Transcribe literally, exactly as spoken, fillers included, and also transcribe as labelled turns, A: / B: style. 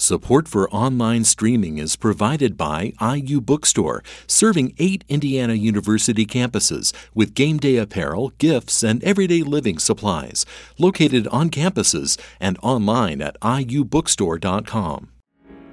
A: Support for online streaming is provided by I U Bookstore, serving eight Indiana University campuses with game day apparel, gifts, and everyday living supplies. Located on campuses and online at I U bookstore dot com.